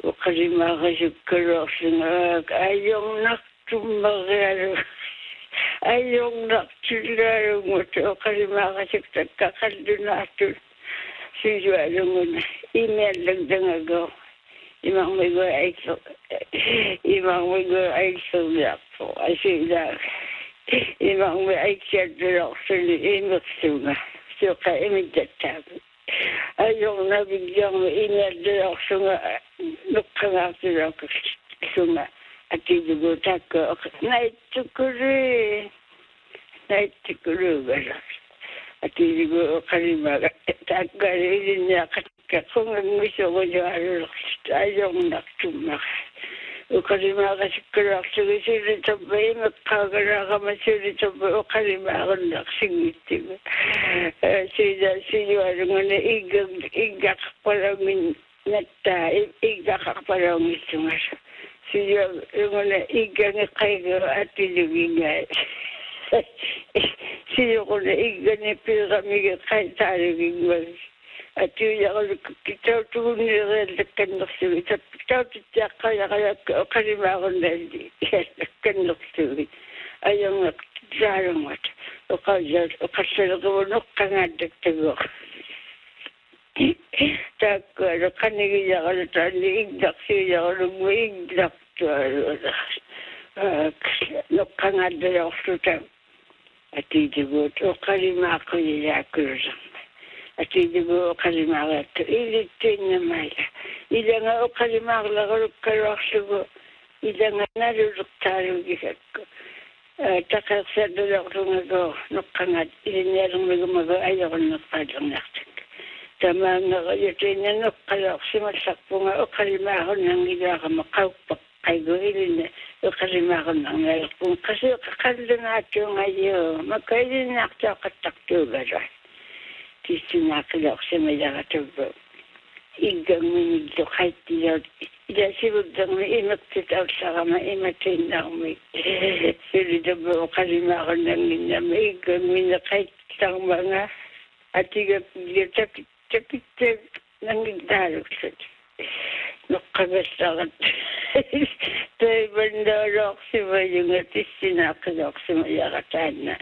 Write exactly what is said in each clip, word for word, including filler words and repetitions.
وقريما غشكر أصنعك أيوم نكتم مغير أيوم نكتم لارموت وقريما غشكتك خلدنا أتل سيجوالون إيميل لك دنغو إمام ويقول أيكسو إمام ويقول أيكسو لأكسو أشيء لك إمام ويقول أيكسو لأكسو لإيمكسونا سوقا إمجتاب أيوم نبي جام إيميل لأكسو نقنا لأكسو أتيجو تاكو نايتكوري نايتكوري بلاك أتيجو قريبا تاكاري لنا كون مشو جوار أيوم نكتم وقريبا غشكر أكسو سيري تبعي مكاغرا غما سيري تبعي وقريبا غنك سيجيتي سيدا سيجوار من إيجا إيجا قبلا من نتا إيجا قبلا من سمر سيجوار من إيجا نقايغ أتيجو سيقول إيجاني بيراميد قايتاري بيجوز أتيجي أقول كتاب تقولني غير لكن نقصي كتاب تتاقى يا قريبا غندي لكن نقصي أيام تجارمات وقال وقصر قبل نقنا دكتور تاكل كنيجي يقول تاني إيجاكسي يقول مو إيجاكتور نقنا دكتور أتيجي وقريبا قوي يأكل أتيجي وقريبا غير إذا تين مايا إذا أنا وقريبا غير كراخشوا إذا أنا نرجع جيك تكاد سدلقنا جو نقنا إذا نرجع مجمع أيضا نقاد نختك تمام غيرتين نقلا خشمة سقفنا وقريبا هنا نجاها مقاوب قيدوين وقريبا هنا نلقون كسر قلنا تونغيو ما كاين نقطع قطعتو بجاه تيسنا كلا خشمة جاتو إيجامين دخيتي إذا سيبدأ إما تتأو سلامة إما تنامي سيري دبوا وقريبا هنا ننام إيجامين دخيت سلامة أتيجا بيتك تك تك ننجدارك نقبل سغد تايبن دارك سما ينغتي سناك دارك سما يغتانا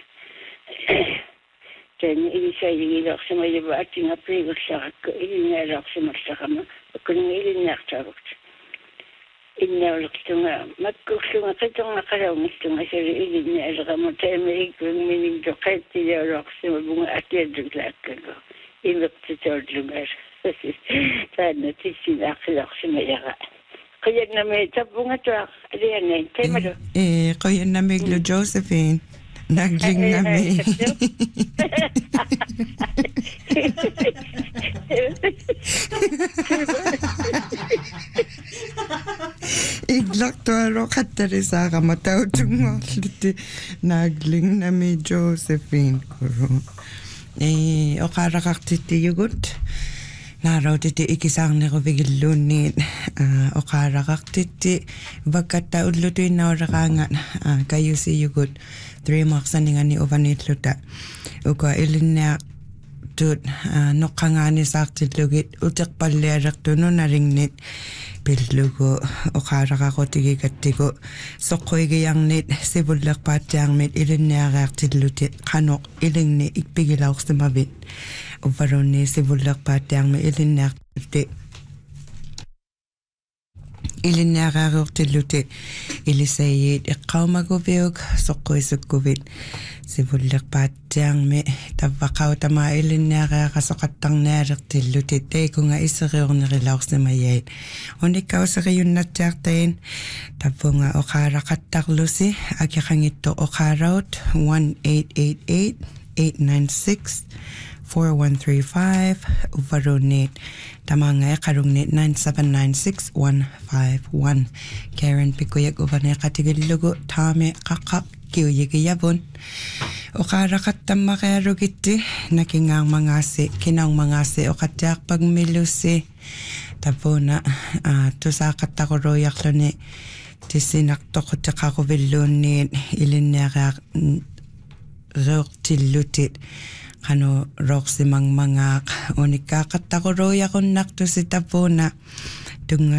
تاني إلي سايقي دارك سما يبعتي نبريق سغد إلي نارك سما سغما وكنا إلي نختارك إنا ولقتنا مكوكسنا قطعنا قراو مستنا سري إلي نارك متامريك من الدقاتي دارك سما بما أتيادك لك إما بتتوجمر فأنا تيسين أخلاق سميرا قيادنا ما يتبعون أتواق لأنين تيمرو إيه قيادنا ميقلو جوزفين ناقلين نمي إقلق توارو خطر ساقا متاو تنغو ناقلين نمي جوزفين كورو Eh, oqaraqartitti yugut naarautit ikisarneru vigilluunniit oqaraqartitti vakkatta ullutuinnauraqaangat kayusi yugut three marksaningani uvaniitluta uka ilinniaq tut noqqangaanisaartillugit utiqpallialertunu narinnit pillugu oqaraqaqutigigattigu soqquigiarnit sivullerpaattiarmit ilinniareartillutit qanoq ilingni ikpigilauqsimavit uvarunni sivullerpaattiarmi ilinniarti ilinniarearurtilluti ilisayit iqqaumaguviuk soqquisukkuvit sivullerpaattiarmi tavvaqautama ilinniareaqasoqattarnialertillutit teikunga iseriornerilauqsimayait unikkauseriunnattiartain tavvunga oqaaraqattarlusi akiqangitto oqaaraut one eight eight eight eight nine six four one three five uvarunit tamanga eqarungnit nine seven nine six one five one Karen Pikuyak uvane qatigillugu taame qaqqaq kiuyigiyabun oqaaraqattammaqiarugitti nakingaang mangasi kinaang mangasi oqattiarpagmilusi tapuna tusaaqattaquruiarluni tissinartoqutiqaruvilluunniit ilinniaqaaq reortillutit qanu roqsimangmangaaq unikkaaqattaquruiaqunnartusi tapuna tunga